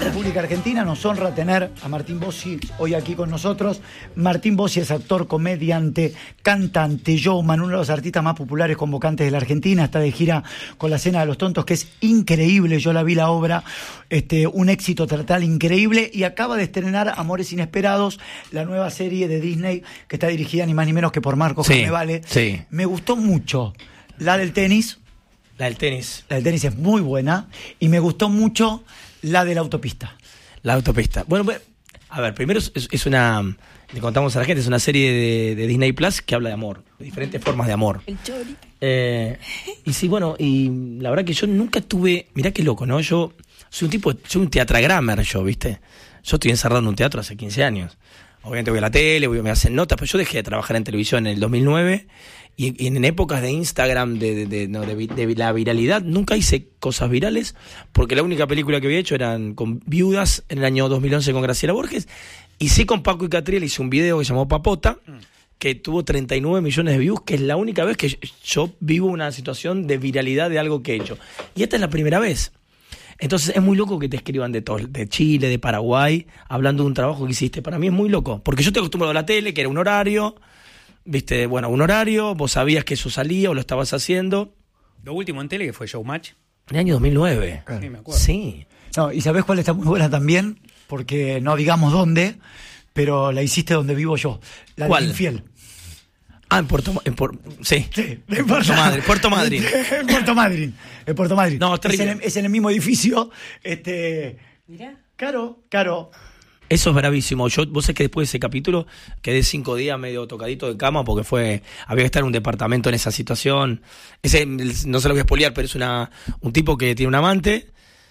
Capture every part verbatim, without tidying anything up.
República Argentina. Nos honra tener a Martín Bossi hoy aquí con nosotros. Martín Bossi es actor, comediante, cantante, showman, uno de los artistas más populares convocantes de la Argentina. Está de gira con La Cena de los Tontos, que es increíble. Yo la vi la obra, este, un éxito total increíble. Y acaba de estrenar Amores Inesperados, la nueva serie de Disney que está dirigida ni más ni menos que por Marcos Sí, Carnevale. sí. Me gustó mucho la del tenis. La del tenis. La del tenis es muy buena. Y me gustó mucho la de la autopista. La autopista. Bueno, pues, a ver, primero es, es una, le contamos a la gente, es una serie de, de Disney Plus que habla de amor, de diferentes formas de amor. El chori. Eh, y sí, bueno, y la verdad que yo nunca tuve, mirá qué loco, ¿no? Yo soy un tipo, soy un teatragrammer yo, ¿viste? Yo estoy encerrado en un teatro hace quince años. Obviamente voy a la tele, voy, me hacen notas, pero yo dejé de trabajar en televisión en el dos mil nueve y, y en épocas de Instagram, de, de, de, no, de, de la viralidad, nunca hice cosas virales, porque la única película que había hecho eran con Viudas en el año dos mil once con Graciela Borges, y sí con Paco y Catriel hice un video que se llamó Papota, que tuvo treinta y nueve millones de views, que es la única vez que yo vivo una situación de viralidad de algo que he hecho. Y esta es la primera vez. Entonces es muy loco que te escriban de todo, de Chile, de Paraguay, hablando de un trabajo que hiciste. Para mí es muy loco, porque yo te acostumbrado a la tele, que era un horario, viste, bueno, un horario, vos sabías que eso salía o lo estabas haciendo. Lo último en tele que fue Showmatch. En el año dos mil nueve. Claro. Sí, me acuerdo. Sí. No, y ¿sabés cuál está muy buena también? Porque no digamos dónde, pero la hiciste donde vivo yo. La ¿Cuál? del Infiel. Ah, en Puerto... En Por, sí. Sí, en Puerto Madryn. Puerto Madryn. En Puerto Madryn. En Puerto Madryn. No, es, terrible. en, es en el mismo edificio. Este, Mirá. Caro, Caro. Eso es bravísimo. Yo, vos sabés que después de ese capítulo quedé cinco días medio tocadito de cama porque fue, había que estar en un departamento en esa situación. Ese, no se lo voy a spoilear, pero es una, un tipo que tiene un amante.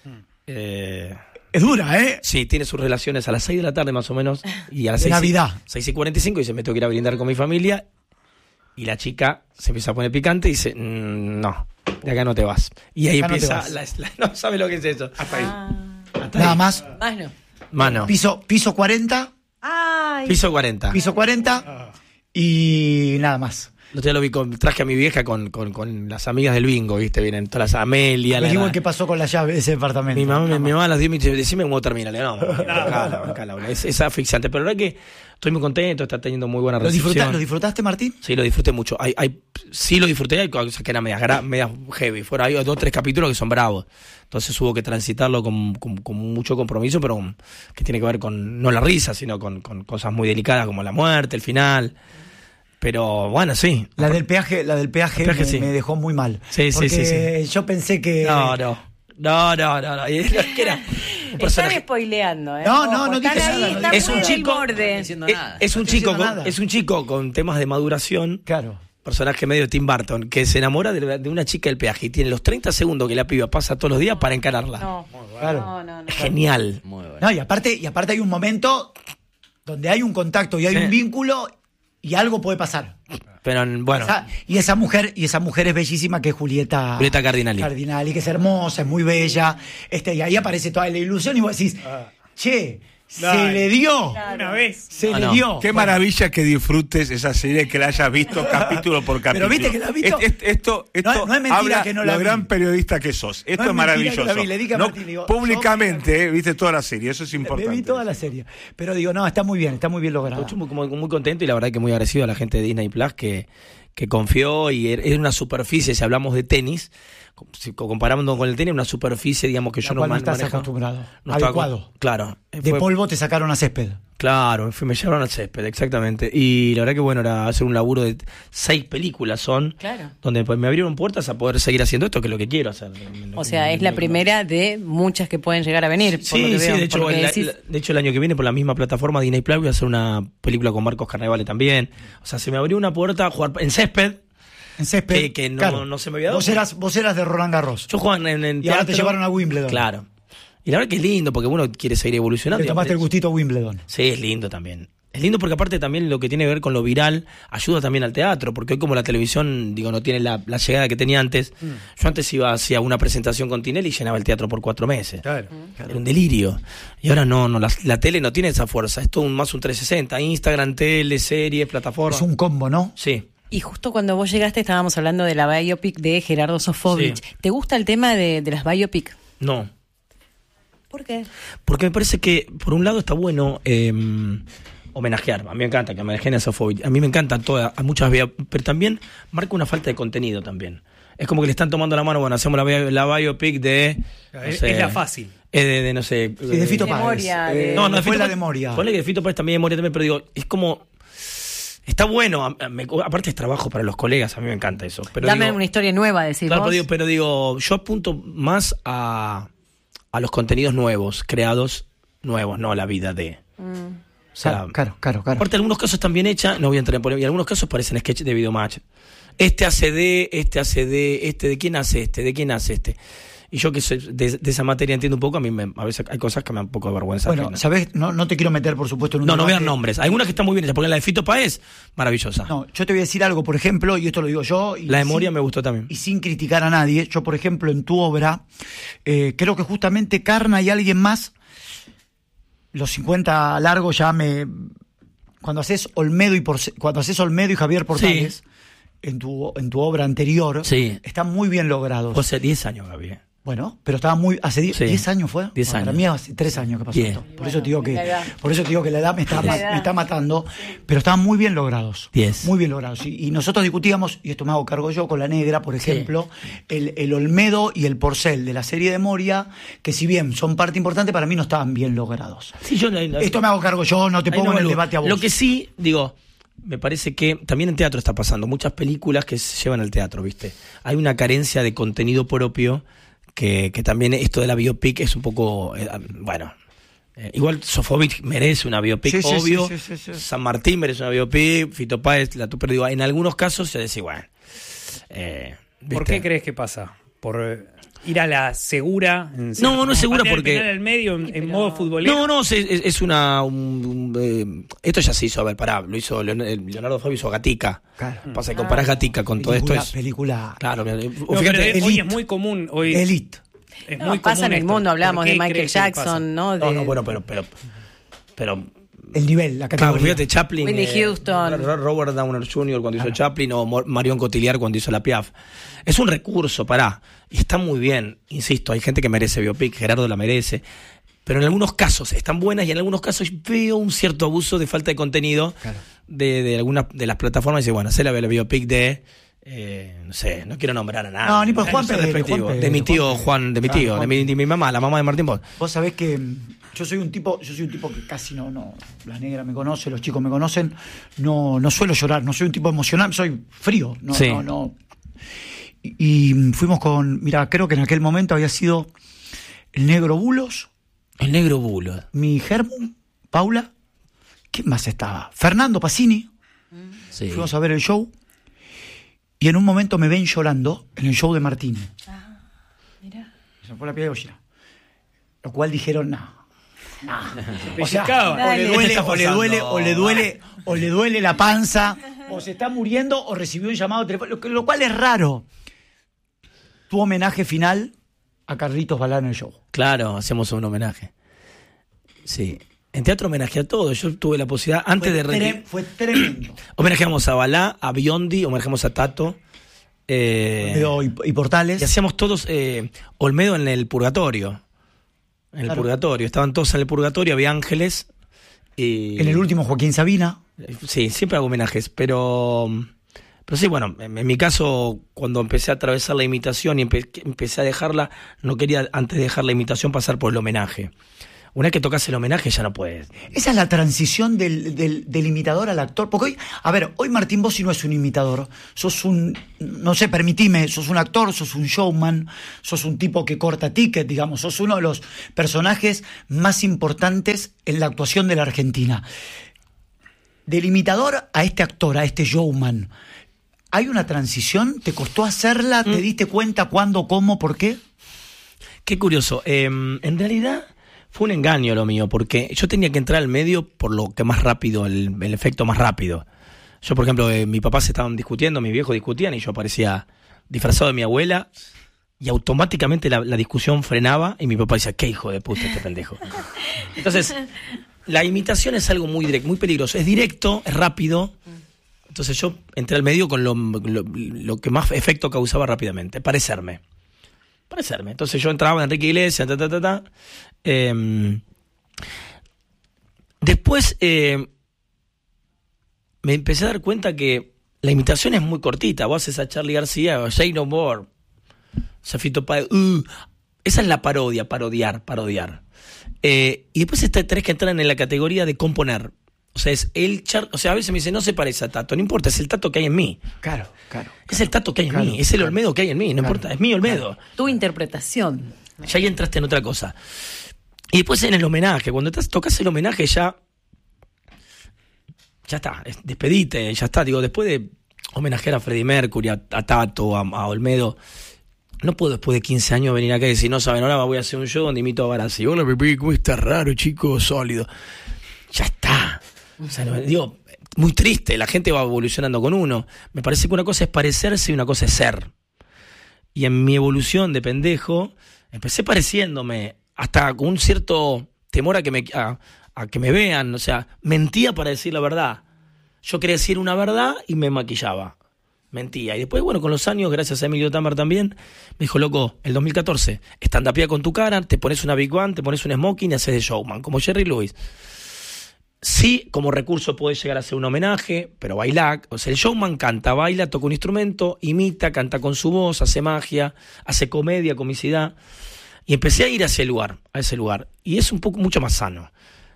Eh, Es dura, ¿eh? sí, tiene sus relaciones a las seis de la tarde más o menos. Y a las De seis, Navidad. seis y cuarenta y cinco dice, me tengo que ir a brindar con mi familia. Y la chica se empieza a poner picante y dice, mmm, no, de acá no te vas. Y ahí Acá no te empieza, vas. la, la- no sabe lo que es eso. Hasta ahí. Ah. Hasta Nada ahí. más. Más no. Mano, Piso, piso cuarenta. Ay. piso cuarenta. Piso cuarenta. Y nada más. El otro día lo vi con, traje a mi vieja con, con, con las amigas del bingo, ¿viste? Vienen todas las Amelia, la, Averigüen la- qué pasó con la llave de ese departamento. mi mamá, mi, mi mamá a las diez me dice, decime cómo termina. Le digo, no, bancala, bancala, bancala. Es, es asfixiante, pero la verdad que estoy muy contento, está teniendo muy buena ¿Lo, recepción. disfruta- ¿Lo disfrutaste, Martín? Sí, lo disfruté mucho. Hay, hay, sí lo disfruté, hay cosas que eran medias, gra- medias heavy. Fueron, hay dos o tres capítulos que son bravos. Entonces hubo que transitarlo con, con, con mucho compromiso, pero con- que tiene que ver con, no la risa, sino con, con cosas muy delicadas como la muerte, el final. Pero bueno, sí. La del peaje, la del peaje, El peaje, me, sí. me dejó muy mal. Sí, sí, porque sí, sí. yo pensé que. No, no. No, no, no, no. Y era- que era un Están personaje. spoileando, ¿eh? No, no, Ojo, no están dije ahí, nada, no están dije Es un muy nada. al chico- borde. Diciendo Es, nada. es un estoy chico diciendo con, nada. es un chico con temas de maduración, Claro. personaje medio Tim Burton, que se enamora de, de una chica del peaje y tiene los treinta segundos que la piba pasa todos los días para encararla. No, Claro. no, no, no. Genial. Muy bueno. No, y aparte, y aparte hay un momento donde hay un contacto y hay Sí. un vínculo y algo puede pasar. Pero bueno, Esa- y esa mujer, y esa mujer es bellísima, que es Julieta, Julieta Cardinali. Cardinali, que es hermosa, es muy bella. Este, y ahí aparece toda la ilusión y vos decís, che, se Dale. le dio. Una vez. Se No, le no. dio. Qué Bueno, maravilla que disfrutes esa serie, que la hayas visto capítulo por capítulo. viste que la has visto. Es- es- esto esto No es- no es mentira habla que no la lo vi. gran periodista que sos. Esto No es, es mentira maravilloso. que la vi. Le dije a No, Martín, digo, públicamente, eh, viste toda la serie, eso es importante. Me vi toda la serie. Pero digo, no, está muy bien, está muy bien lograda. Estoy muy, muy- muy contento y la verdad que muy agradecido a la gente de Disney Plus que, que confió y er- era una superficie, si hablamos de tenis, si comparamos con el tenis, una superficie, digamos, que La yo no cual no man- estás manejo. acostumbrado. No estaba Adecuado. con- Claro. De Fue- polvo te sacaron a césped. Claro, fui- me llevaron al césped, exactamente. Y la verdad que bueno, era hacer un laburo de seis películas son, Claro. donde pues, me abrieron puertas a poder seguir haciendo esto, que es lo que quiero hacer. O sea, es la primera de muchas que pueden llegar a venir. por lo Sí, que sí, veo, de hecho, porque el, decís- la- de hecho el año que viene por la misma plataforma Disney Plus voy a hacer una película con Marcos Carnevale también. O sea, se me abrió una puerta a jugar en césped. En césped. Que- que no- no se me había dado. Vos eras, vos eras de Roland Garros. Yo jugaba en, en Y ahora te teatro. llevaron a Wimbledon. Claro. Y la verdad que es lindo porque uno quiere seguir evolucionando. Te tomaste el Y- gustito a Wimbledon. Sí, es lindo también. Es lindo porque aparte también lo que tiene que ver con lo viral ayuda también al teatro, porque hoy como la televisión, digo, no tiene la, la llegada que tenía antes, yo antes iba hacia una presentación con Tinelli y llenaba el teatro por cuatro meses. Claro. Era un delirio. Y ahora no, no la, la tele no tiene esa fuerza, es todo un, más un trescientos sesenta, Instagram, tele, series, plataformas. Es un combo, ¿no? Sí. Y justo cuando vos llegaste estábamos hablando de la biopic de Gerardo Sofovich. Sí. ¿Te gusta el tema de, de las biopic? No. ¿Por qué? Porque me parece que, por un lado, está bueno eh, homenajear. A mí me encanta que homenajeen a Sofovich. A mí me encantan todas, a muchas veces, pero también marca una falta de contenido también. Es como que le están tomando la mano, bueno, hacemos la, bio- la biopic de... No Es, sé, es la fácil. eh, de, de, no sé... Sí, de Fito De Páez. Moria, Eh, de- No, no, de fue Fito la Páez- de Moria. Ponle que de Fito Páez también de Moria también, pero digo, es como... Está bueno, a- a- me- aparte es trabajo para los colegas, a mí me encanta eso. Pero Dame digo, una historia nueva, decís claro, vos. pero digo, pero digo, yo apunto más a, a los contenidos nuevos, creados nuevos, no a la vida de... Mm. O sea, Claro, claro, claro, claro. aparte, algunos casos están bien hechas, no voy a entrar en polémica, y algunos casos parecen sketch de Videomatch. Este hace de, este hace de, este, ¿de quién hace este? ¿De quién hace este? Y yo que soy de, de esa materia entiendo un poco, a mí me- a veces hay cosas que me dan un poco de vergüenza. Bueno, ajena. ¿sabés? No, no te quiero meter, por supuesto, en un No, no debate. vean nombres. Algunas que están muy bien hechas, porque la de Fito Páez, maravillosa. No, yo te voy a decir algo, por ejemplo, y esto lo digo yo. Y La de sin- Moria me gustó también. Y sin criticar a nadie, yo, por ejemplo, en tu obra, eh, creo que justamente Carna y alguien más, los cincuenta largos ya me... Cuando haces Olmedo y, Porce- cuando haces Olmedo y Javier Portales, en, tu, en tu obra anterior, Sí. están muy bien logrados. Fue hace diez años, Gaby. eh. Bueno, pero estaba muy... ¿Hace diez Sí. años fue? diez Bueno, Para años. mí hace tres años que pasó diez. esto. Por eso te digo que, la edad. por eso te digo que la edad me está, La ma- edad. me está matando, pero estaban muy bien logrados. diez. Muy bien logrados. Y, y nosotros discutíamos, y esto me hago cargo yo, con la negra, por ejemplo, el, el Olmedo y el Porcel de la serie de Moria, que si bien son parte importante, para mí no estaban bien logrados. Sí, yo no- no- Esto me hago cargo yo, no te Ahí pongo no en el evalúo. debate a vos. Lo que sí, digo, me parece que también en teatro está pasando. Muchas películas que se llevan al teatro, ¿viste? Hay una carencia de contenido propio que, que también esto de la biopic es un poco, eh, bueno... eh, igual Sofovich merece una biopic, Sí, sí, obvio. sí, sí, sí, sí. San Martín merece una biopic. Fito Páez, la tu, pero digo, en algunos casos se dice, bueno... eh, ¿Por ¿viste? qué crees que pasa? ¿Por eh, ir a la segura? En No, no es como segura patear el porque- penal al medio en, en pero- modo futbolero. No, no, es, es- es una... un- un, eh, esto ya se hizo, a ver, pará, lo hizo Leon- Leonardo Fabio, hizo Gatica. Claro. Pasa que comparás Gatica con todo esto película, es... película Claro, mira, No, fíjate, pero hoy Elite. es muy común. Hoy Elite. es No, muy pasa común en el esto. mundo, hablamos ¿Por de qué Michael crees que pasa? Jackson, ¿no? De no, no, bueno, pero, pero, pero, El nivel, la claro, categoría. fíjate, Chaplin, Whitney eh, Houston. Ro- Robert Downer junior cuando hizo Chaplin o Mo- Marion Cotillard cuando hizo La Piaf. Es un recurso, pará, y está muy bien, insisto, hay gente que merece biopic, Gerardo la merece, pero en algunos casos están buenas y en algunos casos veo un cierto abuso de falta de contenido Claro. de, de algunas de las plataformas y dice, bueno, hacé la, la biopic de... Eh, no sé, no quiero nombrar a nadie. No, ni por Juan No sé, Pedro, respectivo. Juan Pedro, de mi tío Juan Juan, Pedro. de mi Claro, tío, de Juan mi, de mi mamá, la mamá de Martín Bosch. Vos sabés que mm, yo soy un tipo, yo soy un tipo que casi no, no, la negra me conoce, los chicos me conocen, no, no suelo llorar, no soy un tipo emocional, soy frío, no, Sí. no, no. Y, y fuimos con, mira, creo que en aquel momento había sido el negro Bulos, El negro bulo. mi Germu, Paula, ¿quién más estaba? Fernando Pacini, Sí. fuimos a ver el show, y en un momento me ven llorando en el show de Martín. Mirá. Se me fue la piel de gallina. Lo cual dijeron, no. no. O sea, Pellizcaba. o le Dale. duele, ¿Qué está o le pasando? duele, o le duele, o le duele la panza, o se está muriendo, o recibió un llamado telefónico, lo, que- lo cual es raro. Tu homenaje final a Carlitos Balá en el show. Claro, hacemos un homenaje. Sí. En teatro homenaje a todo. Yo tuve la posibilidad, antes Fue, de tre- retirar. fue tremendo. Homenajeamos a Balá, a Biondi, homenajeamos a Tato. eh, Olmedo y, y Portales. y hacíamos todos eh, Olmedo en el purgatorio. En el Claro. purgatorio. Estaban todos en el purgatorio, había ángeles. Y, En el último, Joaquín Sabina. Sí, siempre hago homenajes, pero. Pero sí, bueno, en, en mi caso, cuando empecé a atravesar la imitación y empe- empecé a dejarla, no quería, antes de dejar la imitación, pasar por el homenaje. Una vez que tocas el homenaje, ya no puedes. Esa es la transición del, del, del imitador al actor. Porque hoy, a ver, hoy Martín Bossi no es un imitador. Sos un, no sé, permitime, sos un actor, sos un showman, sos un tipo que corta ticket, digamos. Sos uno de los personajes más importantes en la actuación de la Argentina. Del imitador a este actor, a este showman, ¿hay una transición? ¿Te costó hacerla? ¿Te diste cuenta cuándo, cómo, por qué? Qué curioso. Eh, en realidad fue un engaño lo mío, porque yo tenía que entrar al medio por lo que más rápido, el, el efecto más rápido. Yo, por ejemplo, eh, mi papá se estaban discutiendo, mis viejos discutían y yo aparecía disfrazado de mi abuela y automáticamente la, la discusión frenaba y mi papá decía, qué hijo de puta este pendejo. Entonces, la imitación es algo muy directo, muy peligroso. Es directo, es rápido. Entonces yo entré al medio con lo, lo, lo que más efecto causaba rápidamente, parecerme. Parecerme. Entonces yo entraba en Enrique Iglesias, ta, ta, ta, ta, Eh, después eh, me empecé a dar cuenta que la imitación es muy cortita. Vos haces a Charly García, o Say No More, Safito Páez, uh, esa es la parodia, parodiar, parodiar. Eh, y después está, tenés que entrar en la categoría de componer. O sea, es el char, o sea, a veces me dice, no se parece a Tato, no importa, es el Tato que hay en mí. Claro, claro. Es el Tato que hay en claro, mí, es el claro. Olmedo que hay en mí, no Claro, importa, es mi Olmedo. claro. Tu interpretación. Ya ahí entraste en otra cosa. Y después en el homenaje, cuando estás, tocas el homenaje ya, ya está, es- despedite, ya está. Digo, después de homenajear a Freddie Mercury, a, a Tato, a, a Olmedo, no puedo después de quince años venir acá y decir, no saben, ahora voy a hacer un show donde imito a Barassi. Hola, Pepe, ¿cómo estás? Raro, chico, sólido. Ya está. O sea, no, digo, muy triste, la gente va evolucionando con uno. Me parece que una cosa es parecerse y una cosa es ser. Y en mi evolución de pendejo, empecé pareciéndome, hasta con un cierto temor a que me, a, a que me vean. O sea, mentía para decir la verdad. Yo quería decir una verdad y me maquillaba. Mentía. Y después, bueno, con los años, gracias a Emilio Tamar también, me dijo, loco, el dos mil catorce, stand-upea con tu cara, te pones una Big One, te pones un smoking y haces de showman, como Jerry Lewis. Sí, como recurso puede llegar a ser un homenaje, pero bailar, o sea, el showman canta, baila, toca un instrumento, imita, canta con su voz, hace magia, hace comedia, comicidad. Y empecé a ir hacia el lugar, a ese lugar. Y es un poco mucho más sano.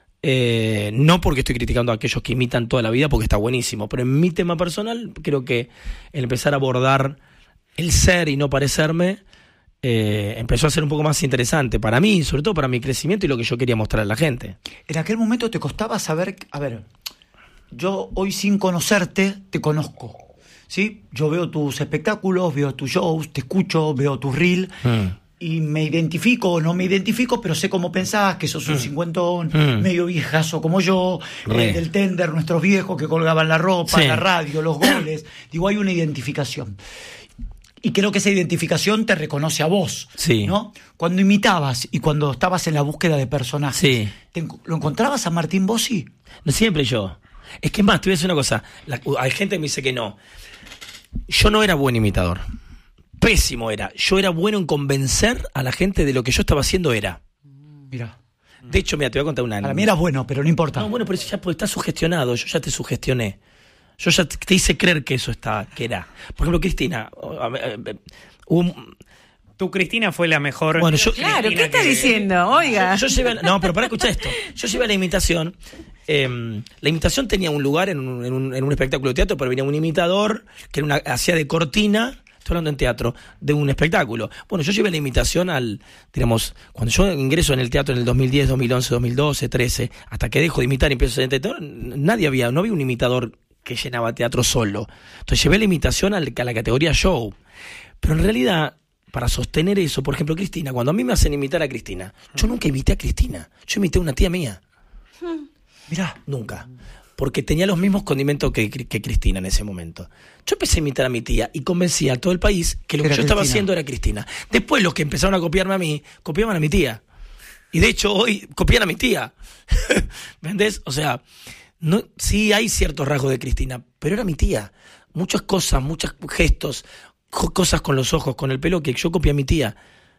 Eh, no porque estoy criticando a aquellos que imitan toda la vida, porque está buenísimo, pero en mi tema personal creo que el empezar a abordar el ser y no parecerme eh, empezó a ser un poco más interesante para mí, sobre todo para mi crecimiento y lo que yo quería mostrar a la gente. En aquel momento te costaba saber, a ver, yo hoy sin conocerte te conozco, ¿sí? Yo veo tus espectáculos, veo tus shows, te escucho, veo tus reels Mm. y me identifico o no me identifico, pero sé cómo pensás, que sos un cincuentón, Mm. medio viejazo como yo, Re. eh, del tender, nuestros viejos que colgaban la ropa, Sí. la radio, los goles. Digo, hay una identificación. Y creo que esa identificación te reconoce a vos, Sí. ¿no? Cuando imitabas y cuando estabas en la búsqueda de personajes, Sí. ¿te enco- ¿lo encontrabas a Martín Bossi? No siempre yo. Es que más, te voy a decir una cosa. La- hay gente que me dice que no. Yo no era buen imitador. Pésimo era. Yo era bueno en convencer a la gente de lo que yo estaba haciendo era. Mira, De hecho, mira, te voy a contar una. para mí eras bueno, pero no importa. No, bueno, pero eso ya porque estás sugestionado. Yo ya te sugestioné. Yo ya te, te hice creer que eso está, que era. Por ejemplo, Cristina. oh, a- a- a- hubo un- Tu Cristina fue la mejor. Bueno, yo- Claro, ¿qué Cristina está que- diciendo? Oiga. Yo llevé, no, pero para escuchar esto. Yo llevé la imitación. eh, la imitación tenía un lugar en un, en, un, en un espectáculo de teatro, pero venía un imitador que era una, hacía de cortina. Estoy hablando en teatro, de un espectáculo. Bueno, yo llevé la imitación al, digamos, cuando yo ingreso en el teatro en el dos mil diez, dos mil once, dos mil doce, trece, hasta que dejo de imitar y empiezo a ser teatro, nadie había, no había un imitador que llenaba teatro solo. Entonces llevé la imitación al, a la categoría show. Pero en realidad, para sostener eso, por ejemplo, Cristina, cuando a mí me hacen imitar a Cristina, yo nunca imité a Cristina, yo imité a una tía mía. Mirá, Nunca. Porque tenía los mismos condimentos que, que Cristina en ese momento. Yo empecé a imitar a mi tía y convencí a todo el país que lo que Era yo estaba Cristina. haciendo era Cristina. Después los que empezaron a copiarme a mí, copiaban a mi tía. Y de hecho hoy copian a mi tía. ¿Me entendés? O sea, no, sí hay ciertos rasgos de Cristina, pero era mi tía. Muchas cosas, muchos gestos, co- cosas con los ojos, con el pelo, que yo copié a mi tía.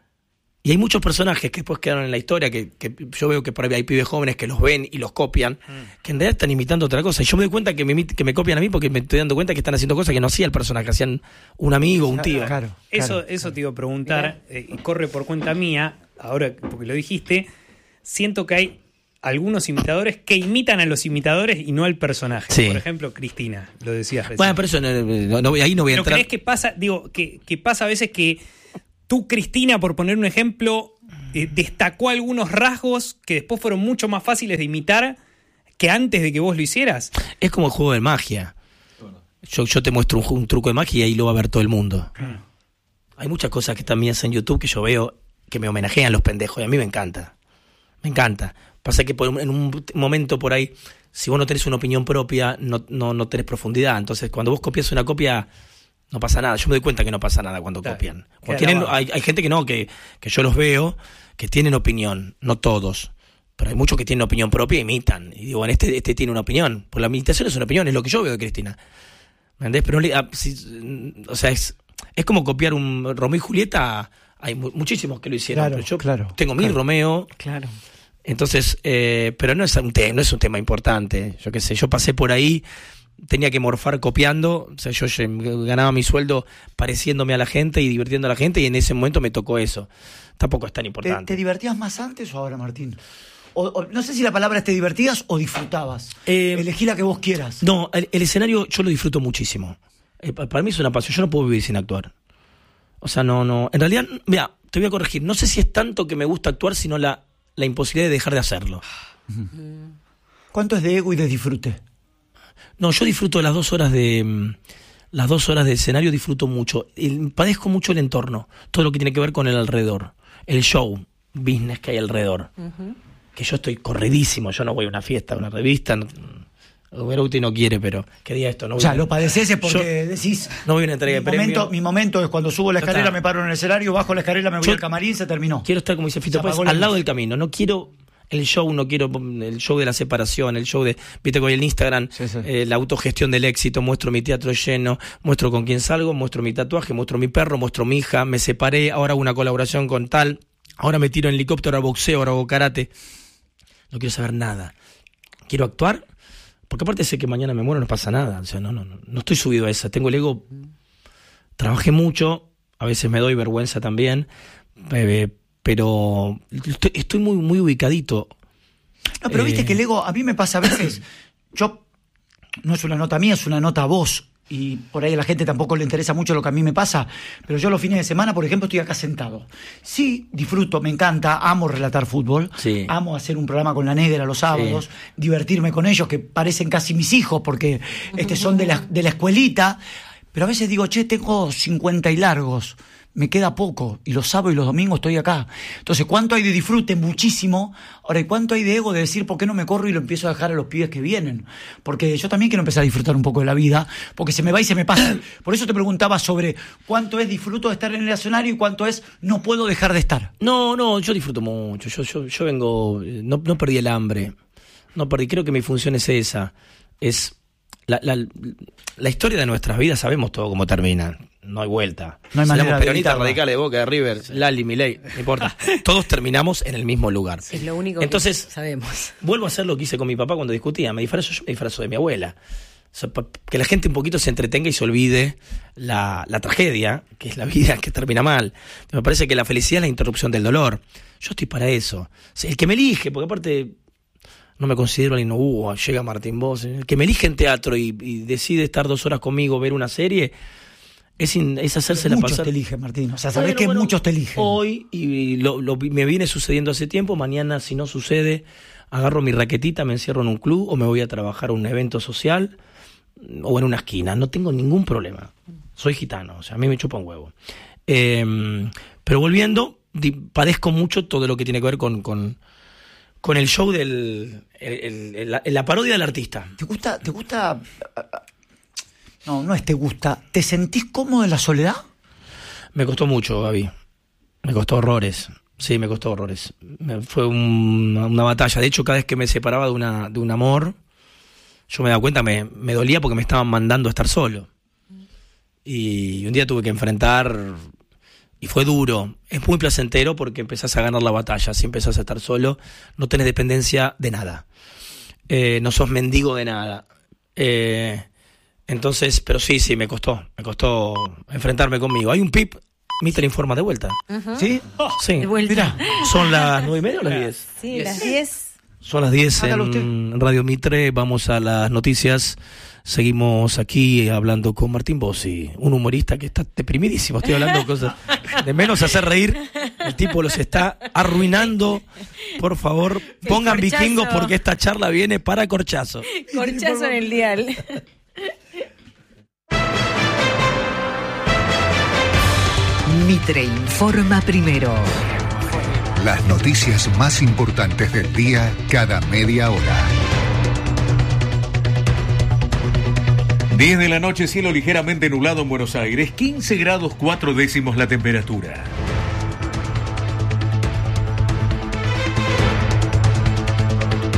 Y hay muchos personajes que después quedaron en la historia, que, que yo veo que por ahí hay pibes jóvenes que los ven y los copian, que en realidad están imitando otra cosa. Y yo me doy cuenta que me, imit- que me copian a mí porque me estoy dando cuenta que están haciendo cosas que no hacía el personaje, hacían un amigo, un tío. claro. Eso, claro. eso te iba a preguntar, eh, y corre por cuenta mía, ahora porque lo dijiste, siento que hay algunos imitadores que imitan a los imitadores y no al personaje. Sí. Por ejemplo, Cristina, lo decías recién. Bueno, pero eso no, no- no- ahí no voy a ¿Pero entrar. crees que pasa, digo, que, que pasa a veces que tú, Cristina, por poner un ejemplo, eh, destacó algunos rasgos que después fueron mucho más fáciles de imitar que antes de que vos lo hicieras? Es como el juego de magia. Yo, yo te muestro un, ju- un truco de magia y ahí lo va a ver todo el mundo. Hay muchas cosas que están mías en YouTube que yo veo que me homenajean los pendejos y a mí me encanta. Me encanta. Pasa que por un- en un momento por ahí, si vos no tenés una opinión propia, no, no, no tenés profundidad. Entonces, cuando vos copias una copia, no pasa nada. Yo me doy cuenta que no pasa nada cuando Claro. copian. Queda Cuando tienen, grabado. hay, hay gente que no, que, que yo los veo, que tienen opinión, no todos. Pero hay muchos que tienen opinión propia e imitan. Y digo, bueno, este, este tiene una opinión. Pues la imitación es una opinión, es lo que yo veo de Cristina. ¿Me entendés? Pero, no le- ah, si- o sea, es, es como copiar un Romeo y Julieta a, hay mu- muchísimos que lo hicieron, Claro, pero yo claro, tengo mi claro. Romeo. Claro. Entonces, eh, pero no es un tema, no es un tema importante. Yo qué sé, yo pasé por ahí, tenía que morfar copiando, o sea, yo lle- ganaba mi sueldo pareciéndome a la gente y divirtiendo a la gente, y en ese momento me tocó eso. Tampoco es tan ¿Te, importante. te divertías más antes o ahora, Martín? O, o- no sé si la palabra es te divertías o disfrutabas. Eh, Elegí la que vos quieras. No, el, el escenario yo lo disfruto muchísimo. Eh, pa- para mí es una pasión, yo no puedo vivir sin actuar. O sea, no, no. En realidad, mira, te voy a corregir. No sé si es tanto que me gusta actuar, sino la, la imposibilidad de dejar de hacerlo. ¿Cuánto es de ego y de disfrute? No, yo disfruto de las dos horas de mm, las dos horas de escenario, disfruto mucho. El- padezco mucho el entorno, todo lo que tiene que ver con el alrededor, el show, business que hay alrededor. Que yo estoy corridísimo, yo no voy a una fiesta, a una revista. No, Beruti no quiere, pero ¿qué día esto? No O voy sea, a- lo padeces es porque Yo decís... no voy a una entrega mi de premio. momento, mi momento es cuando subo la Ya escalera, está. me paro en el escenario, bajo la escalera, me voy Yo al camarín, se terminó. Quiero estar, como dice Fito Se Páez, apagó la al lado luz. del camino. No quiero el show, no quiero el show de la separación, el show de, viste, con el Instagram, Sí, sí. eh, la autogestión del éxito, muestro mi teatro lleno, muestro con quién salgo, muestro mi tatuaje, muestro mi perro, muestro mi hija, me separé, ahora hago una colaboración con tal, ahora me tiro en helicóptero, ahora boxeo, ahora hago karate. No quiero saber nada. Quiero actuar, porque aparte sé que mañana me muero, no pasa nada. O sea, no, no, no, no estoy subido a esa. Tengo el ego. Trabajé mucho, a veces me doy vergüenza también, eh, pero estoy, estoy muy, muy ubicadito. No, pero Eh, viste que el ego, a mí me pasa a veces, yo, no es una nota mía, es una nota a vos, y por ahí a la gente tampoco le interesa mucho lo que a mí me pasa, pero yo los fines de semana, por ejemplo, estoy acá sentado. Sí, disfruto, me encanta, amo relatar fútbol, Sí. amo hacer un programa con la negra los sábados, divertirme con ellos, que parecen casi mis hijos, porque este, son de la, de la escuelita, pero a veces digo, che, tengo cincuenta y largos, me queda poco, y los sábados y los domingos estoy acá. Entonces, ¿cuánto hay de disfrute? Muchísimo. Ahora, ¿y cuánto hay de ego de decir, ¿por qué no me corro y lo empiezo a dejar a los pibes que vienen? Porque yo también quiero empezar a disfrutar un poco de la vida, porque se me va y se me pasa. Por eso te preguntaba sobre cuánto es disfruto de estar en el escenario y cuánto es no puedo dejar de estar. No, no, yo disfruto mucho. Yo, yo, yo vengo, eh, no, no perdí el hambre. No perdí, creo que mi función es esa. Es la, la, la historia de nuestras vidas, sabemos todo cómo termina. No hay vuelta. No hay Seamos manera de peronistas, evitarla. radicales, de Boca, de River, Lali, Milei, no importa. Todos terminamos en el mismo lugar. Es lo único Entonces, que sabemos. vuelvo a hacer lo que hice con mi papá cuando discutía. Me disfrazo, yo me disfrazo de mi abuela. O sea, pa- que la gente un poquito se entretenga y se olvide la, la tragedia, que es la vida que termina mal. Me parece que la felicidad es la interrupción del dolor. Yo estoy para eso. O sea, el que me elige, porque aparte no me considero alguien, no, uh, llega Martín Boss, el que me elige en teatro y, y decide estar dos horas conmigo, ver una serie, es, in- es hacerse la Muchos pasar. te eligen, Martín. O sea, sabés Bueno, que bueno, muchos te eligen. Hoy, y lo, lo- me viene sucediendo hace tiempo, mañana si no sucede, agarro mi raquetita, me encierro en un club o me voy a trabajar a un evento social o en una esquina, no tengo ningún problema. Soy gitano, o sea, a mí me chupa un huevo. Eh, pero volviendo, di- padezco mucho todo lo que tiene que ver con, con, con el show del... el- el- el- la, la parodia del artista. ¿Te gusta, te gusta... No, no es te gusta. ¿Te sentís cómodo en la soledad? Me costó mucho, Gaby. Me costó horrores. Sí, me costó horrores. Me- fue un- una batalla. De hecho, cada vez que me separaba de una de un amor, yo me daba cuenta, me, me dolía porque me estaban mandando a estar solo. Y un día tuve que enfrentar, y fue duro. Es muy placentero porque empezás a ganar la batalla. Si empezás a estar solo, no tenés dependencia de nada. Eh, no sos mendigo de nada. Eh, entonces, pero sí, sí, me costó. Me costó enfrentarme conmigo. Hay un pip, Mister informa de vuelta. ¿Sí? Sí. De vuelta. Mirá. ¿Son las nueve y media o las diez? Sí, las diez. Son las diez Hágalo en Radio Mitre. Vamos a las noticias. Seguimos aquí hablando con Martín Bossi, un humorista que está deprimidísimo. Estoy hablando de cosas de menos hacer reír. El tipo los está arruinando. Por favor, pongan corchazo. vikingos porque esta charla viene para corchazo. Corchazo en el dial. Mitre informa primero. Las noticias más importantes del día cada media hora. diez de la noche, cielo ligeramente nublado en Buenos Aires, quince grados cuatro décimos la temperatura.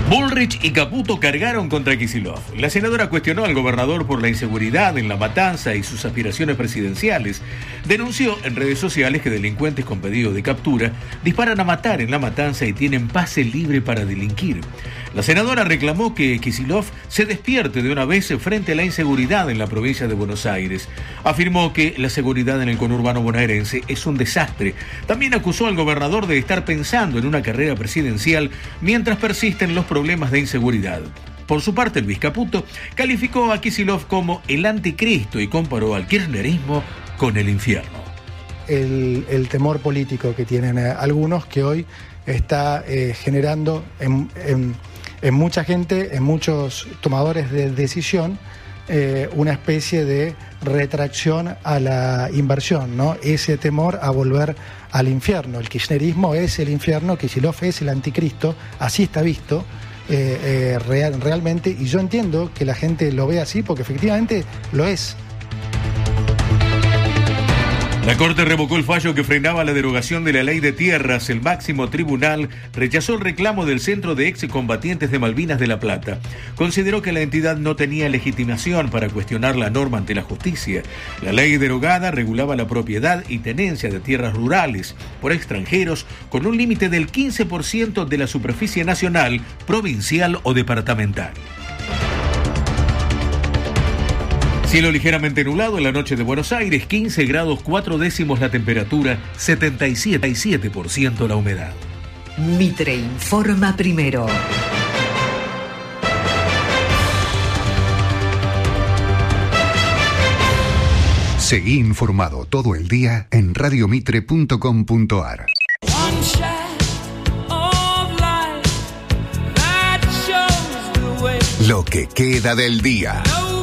Bullrich y Caputo cargaron contra Kicillof. La senadora cuestionó al gobernador por la inseguridad en La Matanza y sus aspiraciones presidenciales. Denunció en redes sociales que delincuentes con pedido de captura disparan a matar en La Matanza y tienen pase libre para delinquir. La senadora reclamó que Kicillof se despierte de una vez frente a la inseguridad en la provincia de Buenos Aires. Afirmó que la seguridad en el conurbano bonaerense es un desastre. También acusó al gobernador de estar pensando en una carrera presidencial mientras persisten los problemas de inseguridad. Por su parte, Luis Caputo calificó a Kicillof como el anticristo y comparó al kirchnerismo con el infierno. El, el temor político que tienen eh, algunos, que hoy está eh, generando en, en, en mucha gente, en muchos tomadores de decisión, eh, una especie de retracción a la inversión, ¿no? Ese temor a volver al infierno. El kirchnerismo es el infierno, Kicillof es el anticristo, así está visto. Eh, eh, real, realmente, y yo entiendo que la gente lo ve así porque efectivamente lo es. La Corte revocó el fallo que frenaba la derogación de la ley de tierras. El máximo tribunal rechazó el reclamo del Centro de Excombatientes de Malvinas de La Plata. Consideró que la entidad no tenía legitimación para cuestionar la norma ante la justicia. La ley derogada regulaba la propiedad y tenencia de tierras rurales por extranjeros con un límite del quince por ciento de la superficie nacional, provincial o departamental. Cielo ligeramente nublado en la noche de Buenos Aires, quince grados cuatro décimos la temperatura, setenta y siete por ciento la humedad. Mitre informa primero. Seguí informado todo el día en radio mitre punto com punto a r. Lo que queda del día.